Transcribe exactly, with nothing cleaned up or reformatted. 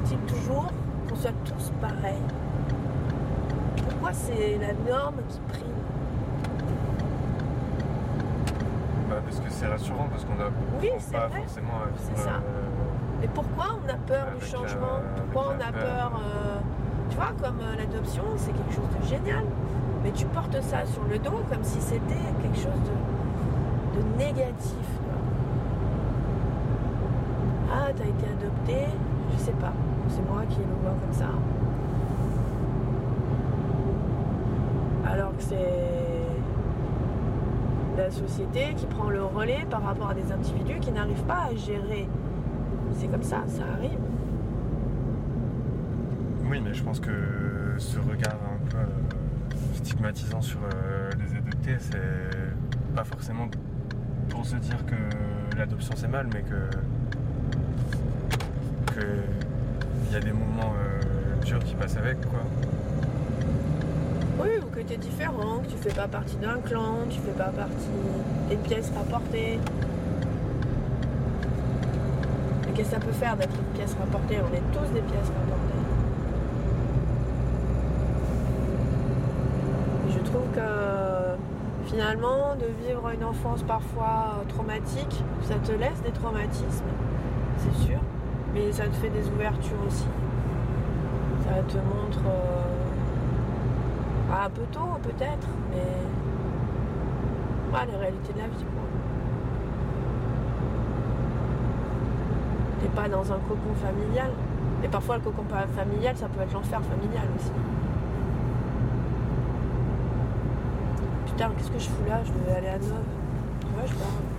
faut-il toujours qu'on soit tous pareils? Pourquoi c'est la norme qui prime? Bah parce que c'est rassurant, parce qu'on a Oui, on c'est pas vrai. forcément à vivre, C'est ça. euh, Mais pourquoi on a peur avec du changement? la- Pourquoi avec on a la peur, peur. euh, tu vois, comme euh, l'adoption, c'est quelque chose de génial. Mais tu portes ça sur le dos comme si c'était quelque chose de, de négatif. Tu vois. Ah, t'as été adopté, je sais pas. C'est moi qui le vois comme ça. Alors que c'est la société qui prend le relais par rapport à des individus qui n'arrivent pas à gérer. C'est comme ça, ça arrive. Oui, mais je pense que ce regard un peu euh, stigmatisant sur euh, les adoptés, c'est pas forcément pour se dire que l'adoption c'est mal, mais que que il y a des moments euh, durs qui passent avec, quoi. Oui, ou que tu es différent, que tu fais pas partie d'un clan, tu fais pas partie des pièces rapportées. Mais qu'est-ce que ça peut faire d'être une pièce rapportée? On est tous des pièces rapportées. Et je trouve que finalement, de vivre une enfance parfois traumatique, ça te laisse des traumatismes, c'est sûr, mais ça te fait des ouvertures aussi. Ça te montre... Euh, Ah, un peu tôt, peut-être, mais... Ah, la réalité de la vie, quoi. T'es pas dans un cocon familial. Et parfois, le cocon familial, ça peut être l'enfer familial aussi. Putain, qu'est-ce que je fous là? Je devais aller à Nov. Ouais, je pars.